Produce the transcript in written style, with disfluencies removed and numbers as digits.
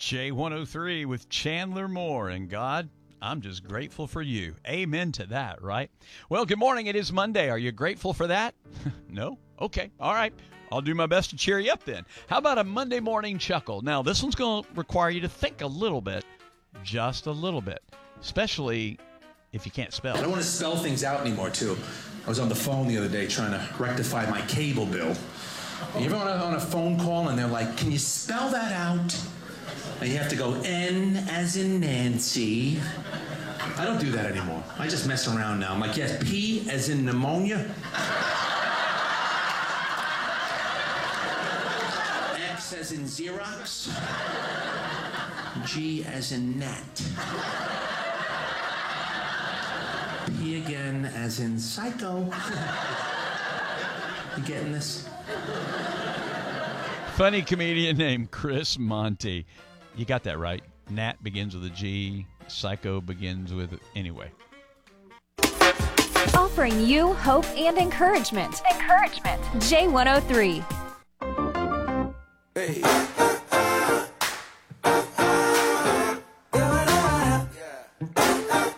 J103 with Chandler Moore. And God, I'm just grateful for you. Amen to that, right? Well, good morning. It is Monday. Are you grateful for that? No? Okay. All right. I'll do my best to cheer you up then. How about a Monday morning chuckle? Now, this one's going to require you to think a little bit, just a little bit, especially if you can't spell. I don't want to spell things out anymore, too. I was on the phone the other day trying to rectify my cable bill. You ever on a phone call and they're like, can you spell that out? And you have to go N as in Nancy. I don't do that anymore. I just mess around now. I'm like, yes, P as in pneumonia. X as in Xerox. G as in net. P again as in psycho. You getting this? Funny comedian named Chris Monty. You got that right. Nat begins with a G. Psycho begins with... Anyway. Offering you hope and encouragement. J103. Hey.